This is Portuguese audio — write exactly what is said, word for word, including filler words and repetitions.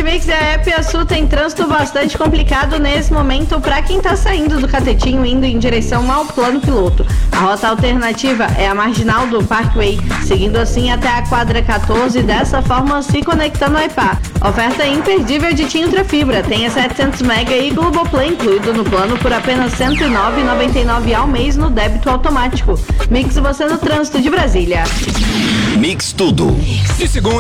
Mix, a Epiaçu tem trânsito bastante complicado nesse momento para quem tá saindo do Catetinho indo em direção ao plano piloto. A rota alternativa é a marginal do Parkway, seguindo assim até a quadra quatorze, dessa forma se conectando ao I P A. Oferta imperdível de TIM Ultra Fibra, tem setecentos mega e Globoplay incluído no plano por apenas cento e nove reais e noventa e nove centavos ao mês no débito automático. Mix, você no trânsito de Brasília. Mix tudo. De segunda